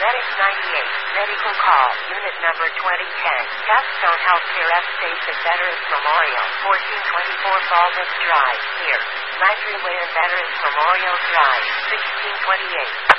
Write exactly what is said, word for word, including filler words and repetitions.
Medic ninety-eight, medical call, unit number twenty ten, Capstone Healthcare F Station Veterans Memorial, fourteen twenty-four Baldus Drive, here. Landry Way and Veterans Memorial Drive, sixteen twenty-eight.